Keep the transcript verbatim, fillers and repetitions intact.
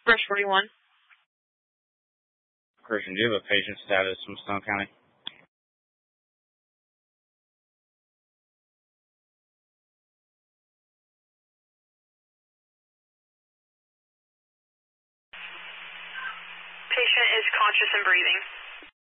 Brush forty-one. Christian, do you have a patient status from Stone County? Patient is conscious and breathing.